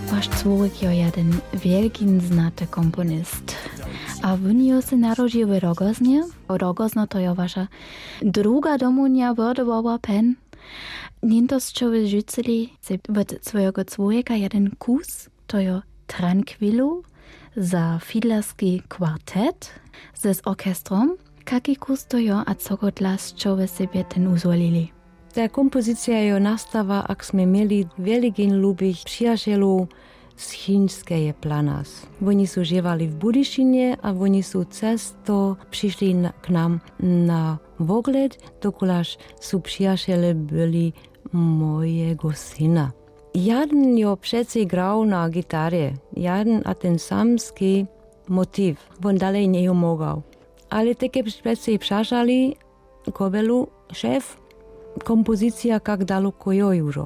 Waš człowiek je jeden wielki znaty komponist. A on se narodził w Rogoznie. Rogozno to je wasza druga domovnia Wordebauer Pen. Nintos człowiek życzyli se od swojego człowieka jeden kus, to je Tranquillo za fiedlerski kwartet z orkestrom. Kaki kus to je, a co go dla człowiek sobie ten uzwolili? Ta kompozycja je nastała, jak sme mieli wielkich lubich przyjacielów z chińskiej planas. Oni są żywali w Budyšinie a oni są często przyszli k nam na ogled, dokulaż są przyjaciele byli mojego syna. Jeden jo przece grał na gitarze, jeden a ten samski motyw, on dalej nie mogał. Ale takie przece przeszali Kobelu, szef, kompozycja jak daleko je już.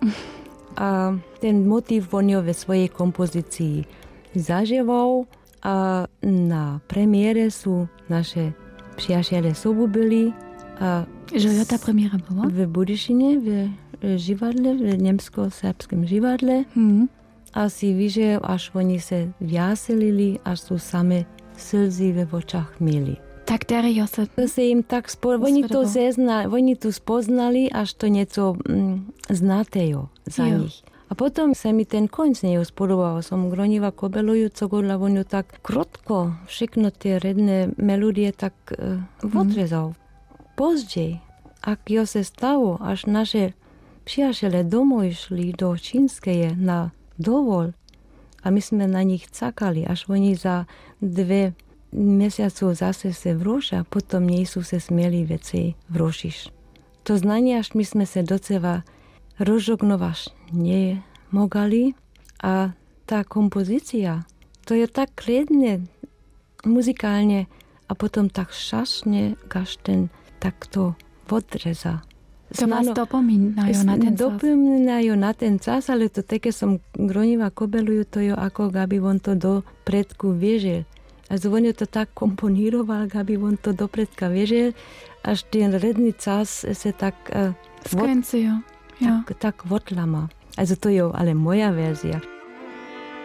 A ten motyw on je ve swojej kompozycji zažíval a na premiére sú naše přijaciele sobu byli. A že je ta premiéra byla? V Budyšině, v živadle, v němsko-serbském živadle. A si vyžil, až oni se vyaselili, až sú same slzy ve očach měli. Tak der Josef. To se jim tak oni to spoznali, až to něco znátého za nich. A potom se mi ten konc nejo spodobal. Som groniva Kobeluju, co godla on tak krotko všechno ty redné melodie tak odrezal. Později, ak jo se stalo, až naše přijaciele domov šli do Čínskeje na dovol, a my jsme na nich čakali, až oni za 2 měsíců zase se vrošia, potom nejsou se směli věci vrošiš. To znanie, až my jsme se docela rozžognovaš nie mogli a ta kompozycja, to je tak kledne muzykálne a potom tak šašne, gaž ten takto odreza. To vás dopomínajú na ten čas? Dopomínajú na ten čas, ale to také som groniva Kobeluju, to je ako aby on to do predku viežil. A on je to tak komponíroval, aby on to do predka viežil, až ten redný čas se tak tak odlama. Also to je ale moja verzia.